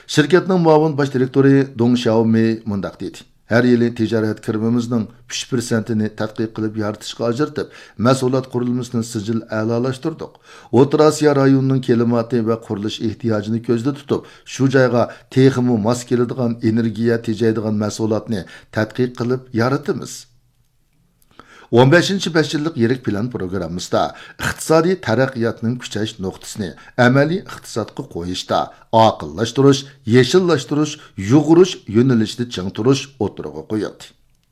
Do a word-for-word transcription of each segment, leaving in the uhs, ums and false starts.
Şirketning muavin bosh direktori Dong Xiaomei mundaq dedi. Her yili ticaret kirimimizning uch persentini tadqiq qilib yaratishga ajratib, mas'uliyat qurilmasini sijil a'lolashtirdik. O'rta Osiyo rayonining kelimati va qurilish ehtiyojini ko'zda tutib, shu joyga texmi mos keladigan energiya tejaydigan mas'uliyatni tadqiq qilib yaratamiz. o'n beshinchi besh yillik yirik plan programmamizda iqtisodiy taraqqiyotning kuchayish nuqtasini amaliy iqtisodga qo'yishda aqllashtirish, yeshillashtirish, yug'urish yo'nalishida ching turish o'tirg'i qo'yildi.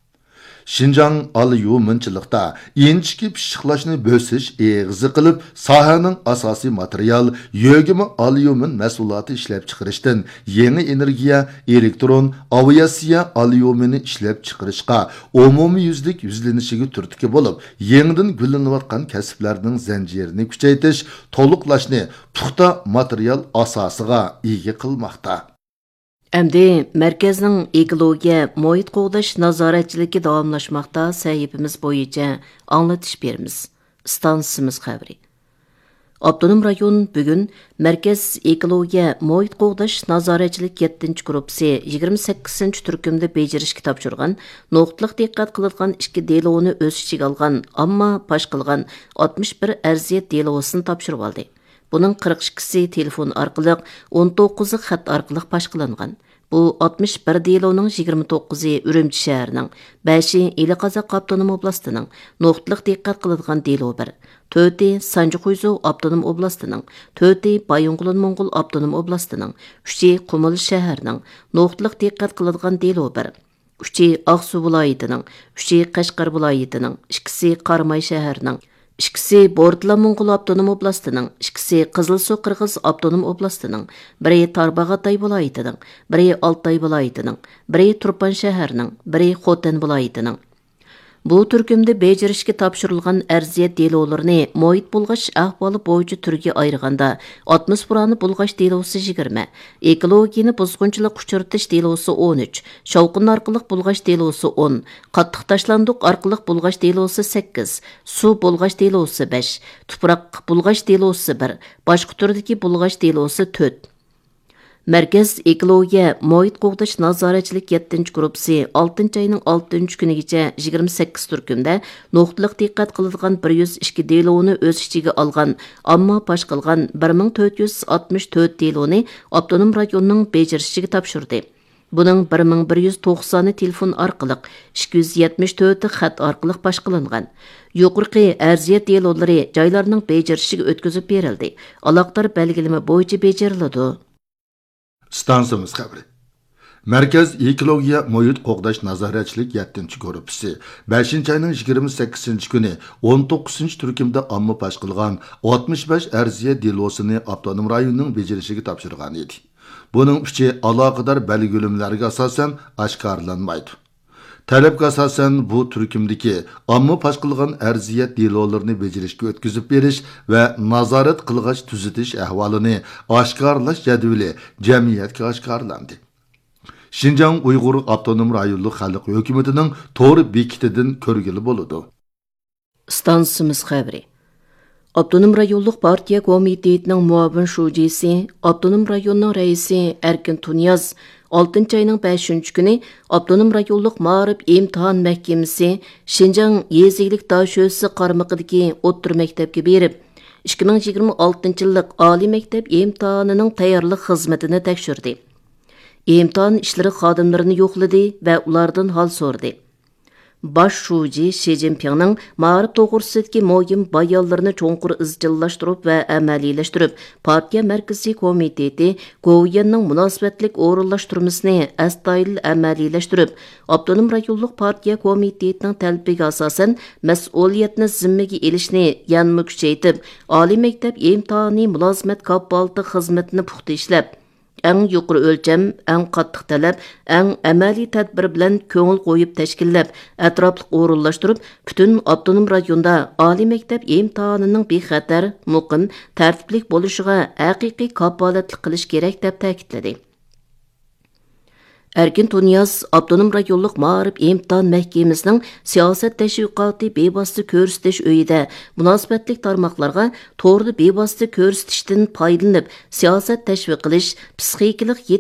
Şinjan aliyuminchilikda inchki pishiqlashni bo'sish eg'izi qilib, sohaning asosiy material yo'gimi aliyumin mahsuloti ishlab chiqarishdan yangi energiya, elektron, aviasiya aliyumini ishlab chiqarishga umumiy yuzlik yuzlanishiga turtki bo'lib, yangidan gullanayotgan kasblarning zanjirini kuchaytirish, to'liqlashni puxta material asosiga ega qilmoqda. Әмді мәркәзнің экология, мұйт қоғдаш назаратчылығы давамлашмақта сәйіпіміз бойынша аңлатыш беріміз. Станцымыз қабірі. Abdunum rayon bugün Merkez Ekologiya Muhit Qoğdaş Nazaretçilik yettinchi gruppasi yigirma sakkizinchi turkumda bejirishga topshirgan, nuqtliq diqqat qilingan ikki deloni o'z ichiga olgan, ammo pash qilgan oltmish bir arziyat delosini topshirib oldi. Buning qirq ikkisi telefon orqali, o'n to'qqizi xat orqali pash qilingan. Bu oltmish bir deloning yigirma to'qqizi Urumchi shahrining, beshi Eliqazaq avtonom oblastining, nuqtliq diqqat qilingan delo bir. to'rti Sanjixuyzu avtonom oblastining, to'rti Bayonqulon Mo'ng'ul avtonom oblastining, uchi Qumul shahrining, nuqtliq diqqat qilingan delo bir. uchi Aqsu viloyatining, uchi Qashqar viloyatining, ikkisi Qarmay shahrining, ikkisi Bordla Mo'ng'ul avtonom oblastining, ikkisi Qizilsuv Qirg'iz avtonom oblastining, biri Tarbag'atay viloyatining, biri Altay viloyatining, biri Turpan shahrining, biri Xotan viloyatining. Bu turkumda bejirishga topshirilgan arziyat delolarini muhit bulg'ash ahvoli bo'yicha turga ayirganda atmosferani bulg'ash delosi yigirma, ekologiyani buzg'unchilik uchirtish delosi o'n uch, shovqin orqali bulg'ash delosi o'n, qattiq tashlandiq orqali bulg'ash delosi sakkiz, suv bulg'ash delosi besh, tuproq bulg'ash delosi bir, boshqa turdagi bulg'ash delosi to'rt. Merkez Ekologiya Muhit Qo'g'dash Nazoratchilik yettinchi gruppasi oltinchi oyning oltinchi kunigacha yigirma sakkiz turkumda nuqtliq diqqat qilingan bir yuz ikki deloni o'z ichiga olgan, ammo pash qilgan bir ming to'rt yuz oltmish to'rt deloni avtonom rayonning bejirishiga topshirdi. Buning bir ming bir yuz to'qsoni telefon orqali, ikki yuz yetmish to'rti xat orqali pash qilingan. Yuqorqi arziyat delolari joylarning bejirishiga o'tkazib berildi. Aloqador belgilama bo'yicha bejiriladi. Stansiyamiz xabari. Merkez Ekologiya Muhit Qo'g'dash Nazoratchilik yettinchi gruppasi beshinchi oyning yigirma sakkizinchi kuni o'n to'qqizinchi turkumda omma pash qilgan oltmish besh arziya delosini avtonom rayonning bejirishiga topshirgan edi. Buning uchi aloqador belgilamlarga asosan oshkorlanmaydi. Talabga asosan bu turkumdagi omma pash qilgan arziyat delolarini bejirishga o'tkazib berish va nazorat qilg'ach tuzatish ahvolini oshkorlash jadvali jamiyatga oshkorlandi. Şinjan Uyg'ur avtonom rayonlik xalq hukumatining to'g'ri bekitidan ko'rgili bo'ladi. Stansiyamiz xabari. Avtonom rayonlik partiya komitetining muavin shujisi, avtonom rayonning raisi Erkin Tunyaz oltinchi oyning beshinchi kuni avtonom rayonlik ma'rif imtihon mahkamasi Şinjan yezilik dasho'si qarmog'idagi o'ttir maktabga berib, ikki ming yigirma oltinchi yillik oliy maktab imtihonining tayyorlik xizmatini tekshirdi. İmtihan ishlari xodimlarini yo'qladi va ulardan hol so'radi. Baş şuji Xi Jinpingning ma'rif to'g'risidagi muhim bayonlarini cho'nqur izchillashtirib va amaliyleştirib, partiya markaziy komiteti Goviyanning munosabatlik o'rinlashtirmasini astoydil amaliyleştirib, avtonom rayonlik partiya komitetining talbiga asosan mas'uliyatni zimmaga elishni yanma kuchaytib, oliy maktab imtihoni mulozimat kafolati xizmatini puxta ishlab, eng yuqori o'lcham, eng qattiq talab, eng amaliy tadbir bilan ko'ngil qo'yib tashkillab, atrofli o'rinlashtirib, butun avtonom rayonda oliy maktab imtihonining bexatar, muqim, tartiblik bo'lishiga haqiqiy kafolatlik qilish kerak deb ta'kidladi. Erkin Tunyaz avtonom rayonlik ma'rif imtihon mahkamasining siyosat tashviqoti bevosita ko'rsatish uyida munosabatlik tarmoqlarga to'g'ri bevosita ko'rsatishdan foydalanib, siyosat tashviq qilish, psixikalik